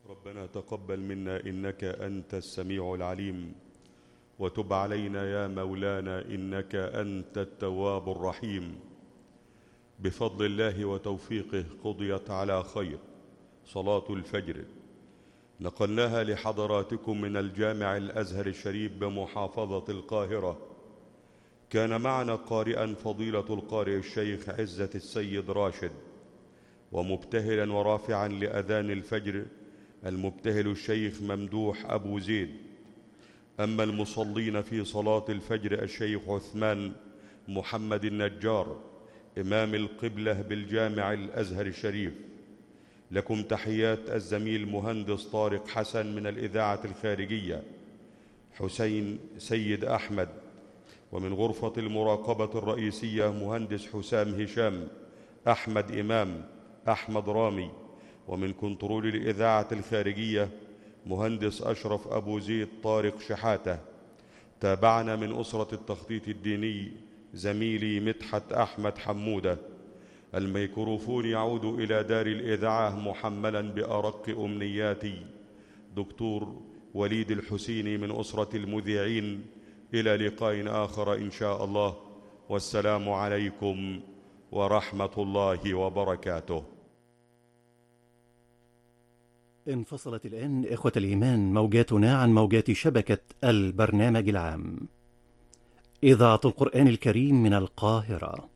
ربنا تقبل منا إنك أنت السميع العليم، وتب علينا يا مولانا إنك أنت التواب الرحيم. بفضل الله وتوفيقه قضيت على خير صلاة الفجر، نقلناها لحضراتكم من الجامع الأزهر الشريف بمحافظة القاهرة. كان معنا قارئا فضيلة القارئ الشيخ عزة السيد راشد، ومبتهلا ورافعا لأذان الفجر المبتهل الشيخ ممدوح أبو زيد. أما المصلين في صلاة الفجر الشيخ عثمان محمد النجار إمام القبلة بالجامع الأزهر الشريف. لكم تحيات الزميل مهندس طارق حسن من الإذاعة الخارجية، حسين سيد أحمد، ومن غرفة المراقبة الرئيسية مهندس حسام هشام، أحمد إمام، أحمد رامي، ومن كنترول الإذاعة الخارجية مهندس أشرف أبو زيد طارق شحاتة. تابعنا من أسرة التخطيط الديني زميلي مدحت أحمد حمودة. الميكروفون يعود إلى دار الإذاعة محملا بأرق أمنياتي دكتور وليد الحسيني من أسرة المذيعين. إلى لقاء آخر إن شاء الله، والسلام عليكم ورحمة الله وبركاته. انفصلت الآن إخوة الإيمان موجاتنا عن موجات شبكة البرنامج العام، إذاعة القرآن الكريم من القاهرة.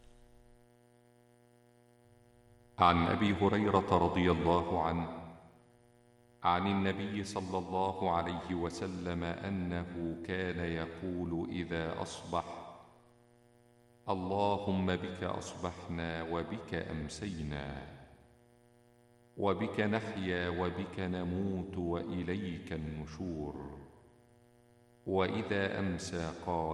عن أبي هريرة رضي الله عنه عن النبي صلى الله عليه وسلم أنه كان يقول إذا أصبح: اللهم بك أصبحنا وبك أمسينا وبك نحيا وبك نموت وإليك النشور. وإذا أمسى قال: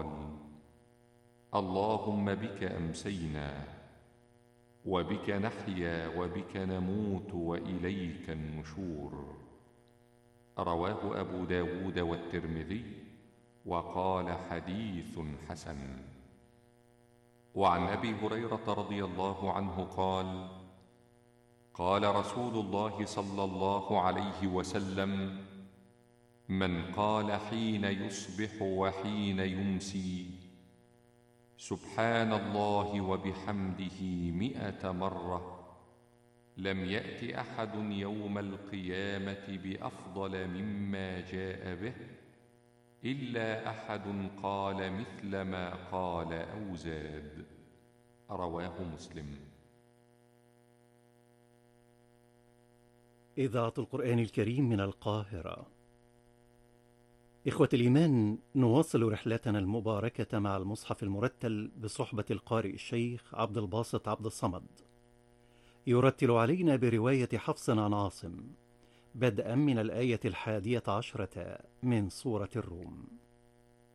اللهم بك أمسينا وبك نحيا وبك نموت وإليك النشور. رواه أبو داود والترمذي، وقال حديث حسن. وعن أبي هريرة رضي الله عنه قال: قال رسول الله صلى الله عليه وسلم: من قال حين يصبح وحين يمسي سبحان الله وبحمده 100 مرة، لم يأت أحد يوم القيامة بأفضل مما جاء به إلا أحد قال مثل ما قال أو زاد. رواه مسلم. إذاعة القرآن الكريم من القاهرة. إخوة الإيمان، نواصل رحلتنا المباركة مع المصحف المرتل بصحبة القارئ الشيخ عبد الباسط عبد الصمد، يرتل علينا برواية حفص عن عاصم بدءا من الآية 11 من سورة الروم.